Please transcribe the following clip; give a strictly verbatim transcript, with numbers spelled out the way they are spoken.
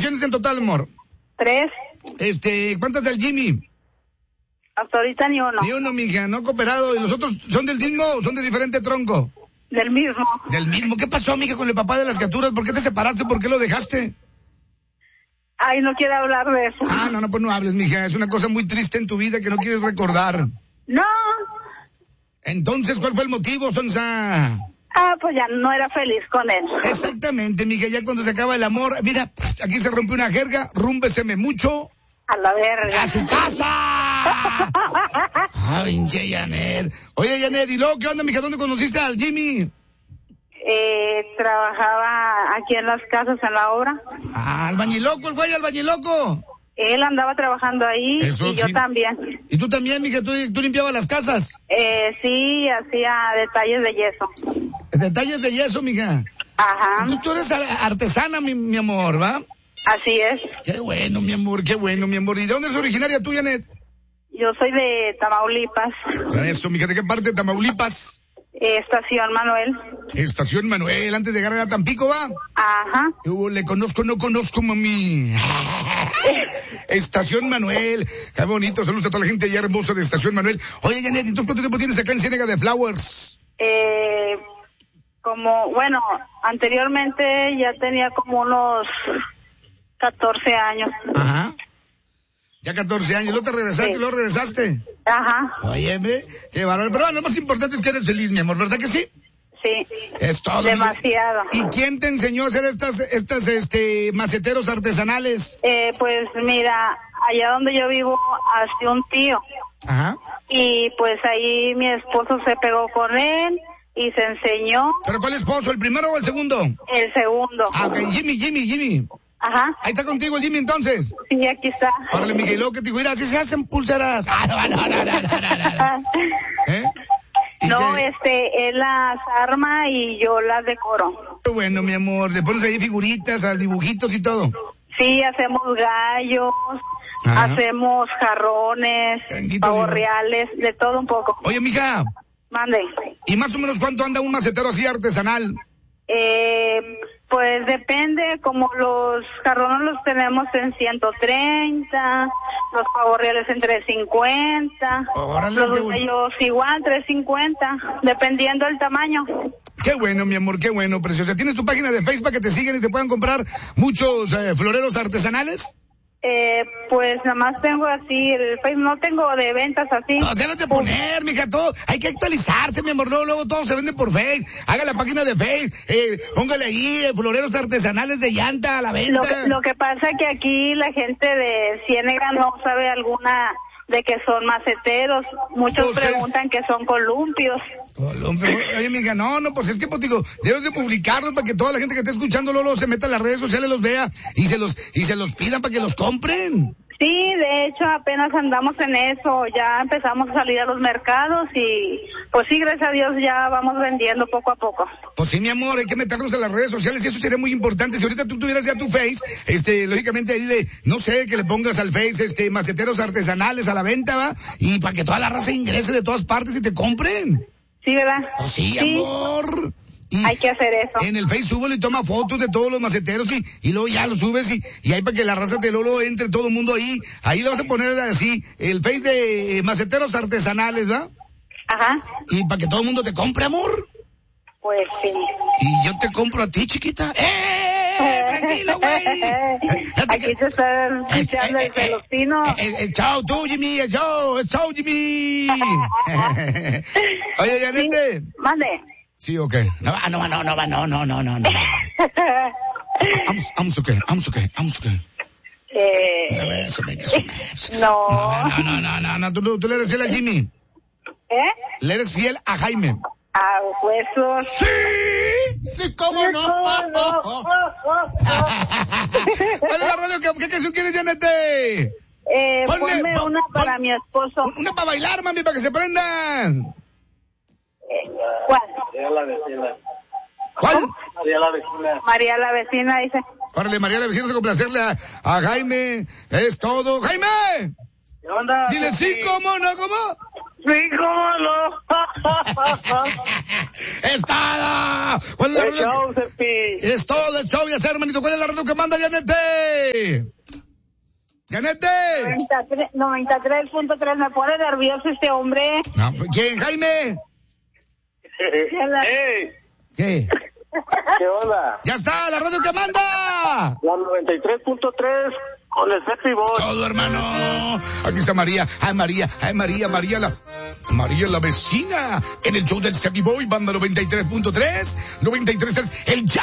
operaciones en total, amor? Tres. Este, ¿cuántas del Jimmy? Hasta ahorita ni uno. Ni uno, mija, no cooperado. ¿Y los otros son del mismo o son de diferente tronco? Del mismo. Del mismo. ¿Qué pasó, mija, con el papá de las criaturas? ¿Por qué te separaste? ¿Por qué lo dejaste? Ay, no quiero hablar de eso. Ah, no, no, pues no hables, mija. Es una cosa muy triste en tu vida que no quieres recordar. No. Entonces, ¿cuál fue el motivo, Sonsa? Ah, pues ya no era feliz con él. Exactamente, mija, ya cuando se acaba el amor, mira, aquí se rompió una jerga, rúmbeseme mucho. A la verga. ¡A su casa! Ah, pinche Janet. Oye, Janet, ¿y luego qué onda, mija? ¿Dónde conociste al Jimmy? Eh, trabajaba aquí en las casas, en la obra. Ah, albañiloco, el güey, albañiloco. Él andaba trabajando ahí. Eso y yo sí. también. ¿Y tú también, mija? ¿Tú, tú limpiabas las casas? Eh, sí, hacía detalles de yeso. Detalles de yeso, mija. Ajá. Entonces tú eres artesana, mi, mi amor, ¿va? Así es. Qué bueno, mi amor, qué bueno, mi amor. ¿Y de dónde eres originaria tú, Janet? Yo soy de Tamaulipas. Eso, mija, ¿de qué parte de Tamaulipas? Eh, Estación Manuel. Estación Manuel, antes de llegar a Tampico, ¿va? Ajá. Yo le conozco, no conozco, mami. Estación Manuel. Qué bonito, saludos a toda la gente allá hermosa de Estación Manuel. Oye, Janet, ¿y tú cuánto tiempo tienes acá en Ciénega de Flowers? Eh, como, bueno, anteriormente ya tenía como unos catorce años. Ajá. Ya catorce años, ¿luego te regresaste Sí. y luego regresaste? Ajá. Oye, me, qué bárbaro. Pero lo más importante es que eres feliz, mi amor, ¿verdad que sí? Sí. Es todo. Demasiado. ¿Y quién te enseñó a hacer estas, estas, este, maceteros artesanales? Eh, pues mira, allá donde yo vivo, hace un tío. Ajá. Y pues ahí mi esposo se pegó con él y se enseñó. ¿Pero cuál esposo, el primero o el segundo? El segundo. Ah, ok, Jimmy, Jimmy, Jimmy. Ajá. Ahí está contigo el Jimmy entonces. Sí, aquí está. Órale, Miguel, que te digo, mira, así se hacen pulseras. Ah, no, no, no, no, no, no, no. ¿Eh? ¿Y No, qué? este, él las arma y yo las decoro. Qué bueno, mi amor, le pones ahí figuritas, a dibujitos y todo. Sí, hacemos gallos, Ajá. hacemos jarrones, Bendito pavos Dios. reales, de todo un poco. Oye, mija, Mande. ¿y más o menos cuánto anda un macetero así artesanal? Eh, pues depende, como los jarrones los tenemos en ciento treinta, los pavos reales en trescientos cincuenta, Órale, los qué bueno. gallos igual, trescientos cincuenta, dependiendo del tamaño. Qué bueno, mi amor, qué bueno, preciosa. ¿Tienes tu página de Facebook para que te sigan y te puedan comprar muchos eh, floreros artesanales? Eh, pues nada más tengo así, el Facebook, no tengo de ventas así. No, debes de poner, mija, todo. Hay que actualizarse, mi amor. Luego, luego todo se vende por Face. Haga la página de Face. Eh, póngale ahí eh, floreros artesanales de llanta a la venta. Lo que, lo que pasa es que aquí la gente de Ciénega no sabe alguna de que son maceteros. Muchos Pues es- preguntan que son columpios. Colombia. Oye, mija, no, no, pues es que, pues digo, debes de publicarlos para que toda la gente que esté escuchando luego se meta a las redes sociales, los vea y se los, y se los pidan para que los compren. Sí, de hecho apenas andamos en eso, ya empezamos a salir a los mercados y pues sí, gracias a Dios ya vamos vendiendo poco a poco. Pues sí, mi amor, hay que meternos a las redes sociales y eso sería muy importante. Si ahorita tú tuvieras ya tu Face, este, lógicamente ahí de, no sé, que le pongas al Face, este, maceteros artesanales a la venta, ¿va? Y para que toda la raza ingrese de todas partes y te compren. Sí, ¿verdad? Pues sí, amor. Y hay que hacer eso. en el Face súbelo y toma fotos de todos los maceteros y, y luego ya lo subes y, y ahí para que la raza te luego entre todo el mundo ahí. Ahí le vas a poner así, el Face de eh, maceteros artesanales, ¿va? Ajá, Y para que todo el mundo te compre, amor. pues sí. Y yo te compro a ti, chiquita. ¡Eh! Tranquilo, güey. Aquí se está escuchando el velocino. El, el chao tú, Jimmy, el chao, el chao, Jimmy. Oye, Janete. Sí, mande. Sí, ok. No va, no va, no, no va, no, no, no, no, no. Vamos, vamos, ok, vamos, ok, vamos, ok. Eh, A ver, eso me- eso me- no. No, no, no, no, no, no, tú, tú le eres fiel a Jimmy. ¿Eh? Le eres fiel a Jaime. A huesos. Sí, sí, cómo no. ¿Cuál es la radio? ¿Qué, qué canción quieres, Janete? Eh, Ponle, ponme pon- una para pon- mi esposo. Una para bailar, mami, para que se prendan. Eh, ¿Cuál? María la vecina. ¿Cuál? María la vecina. María la vecina dice. Órale, María, la vecina, de complacerle a, a Jaime. Es todo. ¡Jaime! ¿Qué onda? Dile sí, ¿cómo no? ¿Cómo? Sí, cómo no. ¡Es todo! ¿Cuál es la El radio show, que- Cepi. Es todo el show, ya sé, hermanito. ¿Cuál es la radio que manda, Yanete? ¡Yanete! noventa y tres punto tres, me pone nervioso este hombre. No, ¿quién, Jaime? ¡Ey! ¿Qué? ¿Qué onda? ¡Ya está, la radio que manda! La noventa y tres punto tres con el Cepi Boy. Todo, hermano. Aquí está María. Ay, María. Ay, María, María la... María la vecina. En el show del Cepi Boy, banda noventa y tres punto tres. noventa y tres es el ya.